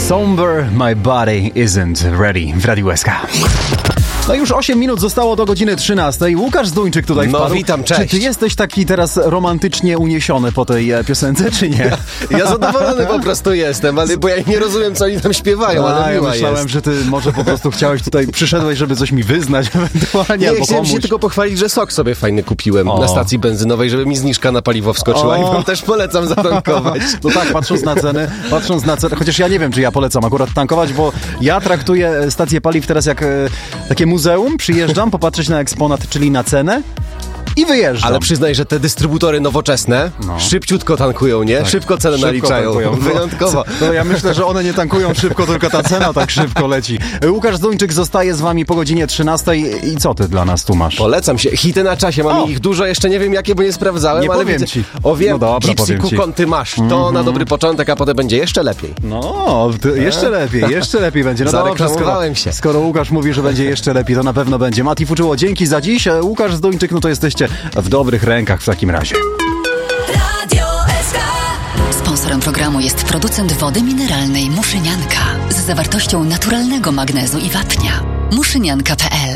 Somber, my body isn't ready w Radiu SK. No już 8 minut zostało do godziny 13. Łukasz Zduńczyk tutaj wpadł. No witam, cześć. Czy ty jesteś taki teraz romantycznie uniesiony po tej piosence, czy nie? Ja zadowolony po prostu jestem, ale bo ja nie rozumiem, co oni tam śpiewają, ale ja miła myślałem, jest. że ty może po prostu przyszedłeś, żeby coś mi wyznać ewentualnie, Nie, albo chciałem komuś. się tylko pochwalić, że sok sobie fajny kupiłem na stacji benzynowej, żeby mi zniżka na paliwo wskoczyła i wam też polecam zatankować. No tak, patrząc na ceny, chociaż ja nie wiem, czy ja polecam akurat tankować, bo ja traktuję stację paliw teraz jak takie muzeum, przyjeżdżam, popatrzeć na eksponat, czyli na cenę i wyjeżdżam. Ale przyznaj, że te dystrybutory nowoczesne szybciutko tankują, nie? Tak. Szybko cenę Szybko naliczają. tankują. Wyjątkowo. No ja myślę, że one nie tankują szybko, tylko ta cena tak szybko leci. Łukasz Zduńczyk zostaje z wami po godzinie 13. I co ty dla nas tu masz? Polecam się. Hity na czasie. Mam ich dużo, jeszcze nie wiem jakie, bo nie sprawdzałem, Nie ale powiem widzę. ci. O wiem, No dobra, Gypsy powiem ci. Kukon ty masz. To na dobry początek, a potem będzie jeszcze lepiej. No, jeszcze lepiej będzie. No dobrze, Zareklamowałem się. Skoro Łukasz mówi, że będzie jeszcze lepiej, to na pewno będzie. Mati Fuczyło, dzięki za dziś. Łukasz Zduńczyk, no to jesteście w dobrych rękach w takim razie. Sponsorem programu jest producent wody mineralnej Muszynianka z zawartością naturalnego magnezu i wapnia. Muszynianka.pl